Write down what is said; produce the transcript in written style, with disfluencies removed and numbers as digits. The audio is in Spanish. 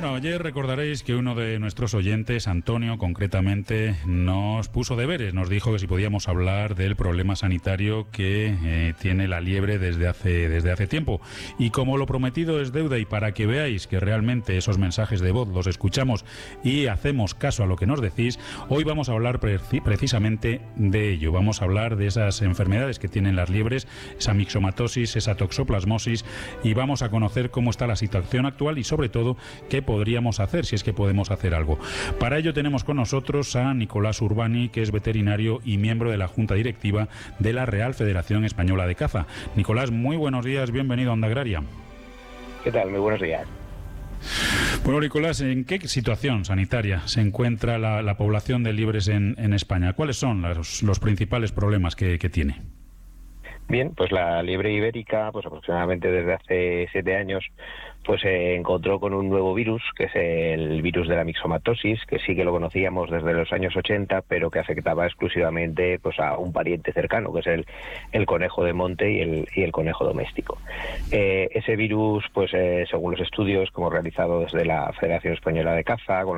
Bueno, ayer recordaréis que uno de nuestros oyentes, Antonio concretamente, nos puso deberes, nos dijo que si podíamos hablar del problema sanitario que tiene la liebre desde hace tiempo. Y como lo prometido es deuda, y para que veáis que realmente esos mensajes de voz los escuchamos y hacemos caso a lo que nos decís, hoy vamos a hablar precisamente de ello. Vamos a hablar de esas enfermedades que tienen las liebres, esa mixomatosis, esa toxoplasmosis, y vamos a conocer cómo está la situación actual y sobre todo qué podríamos hacer, si es que podemos hacer algo. Para ello tenemos con nosotros a Nicolás Urbani, que es veterinario y miembro de la Junta Directiva de la Real Federación Española de Caza. Nicolás, muy buenos días, bienvenido a Onda Agraria. ¿Qué tal? Muy buenos días. Bueno, Nicolás, ¿en qué situación sanitaria se encuentra la población de liebres en España? ¿Cuáles son los principales problemas que tiene? Bien, pues la liebre ibérica, pues aproximadamente desde hace 7 años, pues se encontró con un nuevo virus, que es el virus de la mixomatosis, que sí que lo conocíamos desde los años 80, pero que afectaba exclusivamente pues a un pariente cercano, que es el conejo de monte y el conejo doméstico. Ese virus, pues según los estudios que hemos realizado desde la Federación Española de Caza, con